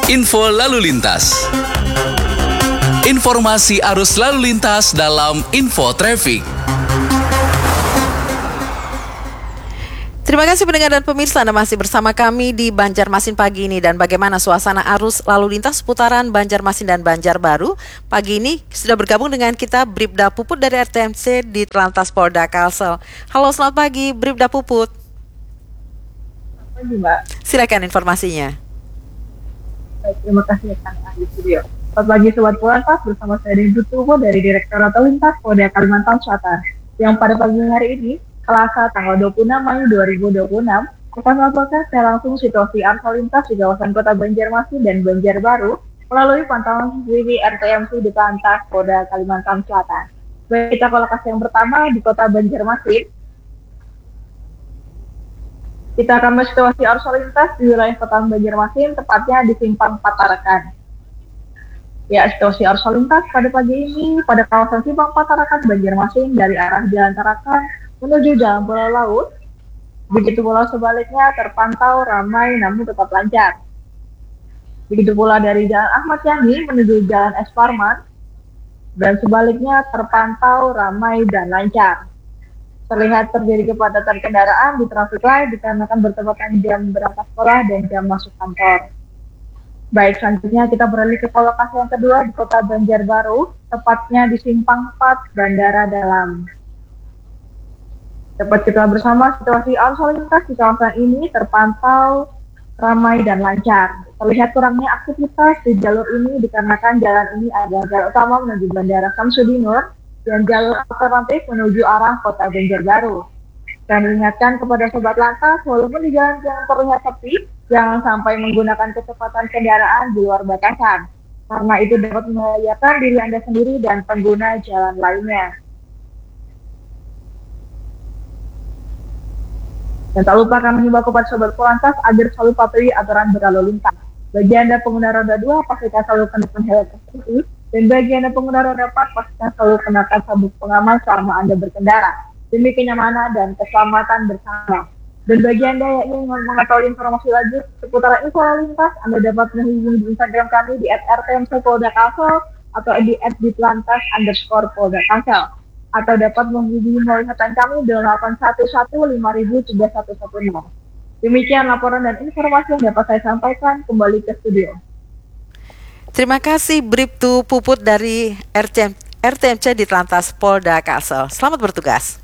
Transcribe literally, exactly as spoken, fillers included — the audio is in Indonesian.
Info lalu lintas. Informasi arus lalu lintas dalam Info Traffic. Terima kasih pendengar dan pemirsa, Anda masih bersama kami di Banjarmasin pagi ini. Dan bagaimana suasana arus lalu lintas seputaran Banjarmasin dan Banjarbaru. Pagi ini sudah bergabung dengan kita Bribda Puput dari R T M C di Telantas Polda Kalsel. Halo, selamat pagi Bribda Puput. Selamat pagi, Mbak. Silakan informasinya. Baik, terima kasih rekan di studio. Selamat pagi Sobat Polantas, bersama saya Bribda Puput dari Direktorat Lalu Lintas Polda Kalimantan Selatan. Yang pada pagi hari ini, Selasa tanggal dua puluh enam Mei dua ribu dua puluh enam, akan melaporkan secara langsung situasi arus lalu lintas di kawasan Kota Banjarmasin dan Banjarbaru melalui pantauan C C T V R T M C di Telantas Polda Kalimantan Selatan. Baik, kita ke lokasi yang pertama di Kota Banjarmasin. Kita akan melihat situasi arus lalu lintas di wilayah Kota Banjarmasin, tepatnya di Simpang Patarakan. Ya, situasi arus lalu lintas pada pagi ini pada kawasan Simpang Patarakan Banjarmasin dari arah Jalan Tarakan menuju Jalan Pulau Laut. Begitu pula sebaliknya terpantau ramai namun tetap lancar. Begitu pula dari Jalan Ahmad Yani menuju Jalan Es Parman dan sebaliknya terpantau ramai dan lancar. Terlihat terjadi kepadatan kendaraan di traffic light dikarenakan bertepatan jam berangkat sekolah dan jam masuk kantor. Baik, selanjutnya kita beralih ke lokasi yang kedua di Kota Banjarbaru, tepatnya di Simpang empat Bandara Dalam. Dapat kita bersama situasi arus lalu lintas di kawasan ini terpantau ramai dan lancar. Terlihat kurangnya aktivitas di jalur ini dikarenakan jalan ini adalah jalan utama menuju Bandara Samsudinur dan jalur alternatif menuju arah Kota Banjarbaru. Dan mengingatkan kepada Sobat Lantas, walaupun di jalan yang terlihat sepi, jangan sampai menggunakan kecepatan kendaraan di luar batasan, karena itu dapat membahayakan diri Anda sendiri dan pengguna jalan lainnya. Dan tak lupa kami himbau kepada Sobat Polantas agar selalu patuhi aturan berlalu lintas. Bagi Anda pengguna roda dua, pastikan selalu kenakan helm safety, dan bagi Anda pengguna roda empat, pastikan selalu kenakan sabuk pengaman selama Anda berkendara, demi kenyamanan dan keselamatan bersama. Dan bagi Anda yang ingin mengetahui informasi lanjut seputar info lalu lintas, Anda dapat menghubungi di Instagram kami di et r t m c polda kalsel atau di et ditlantas underscore polda kalsel. Atau dapat menghubungi melalui hotline kami di delapan satu satu lima ribu tiga satu satu nol. Demikian laporan dan informasi yang dapat saya sampaikan. Kembali ke studio. Terima kasih Bribtu Puput dari R T M C di Telantas Polda Kalsel. Selamat bertugas.